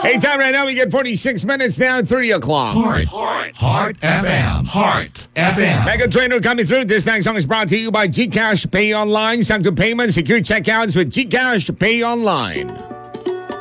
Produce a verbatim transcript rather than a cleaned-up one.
Hey, time right now, we get forty-six minutes now, three o'clock. Heart, Heart, Heart F M. Heart F M. Mega Trainer coming through. This next song is brought to you by GCash Pay Online. Send to payment, secure checkouts with GCash Pay Online.